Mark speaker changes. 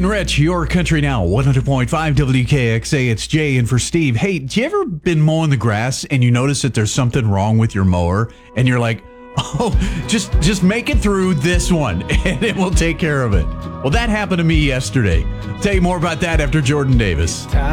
Speaker 1: and Rich, your country now, 100.5 WKXA. It's Jay in for Steve. Hey, do you ever been mowing the grass and you notice that there's something wrong with your mower and you're like, oh, just make it through this one and it will take care of it? Well, that happened to me yesterday. Tell you more about that after Jordan Davis.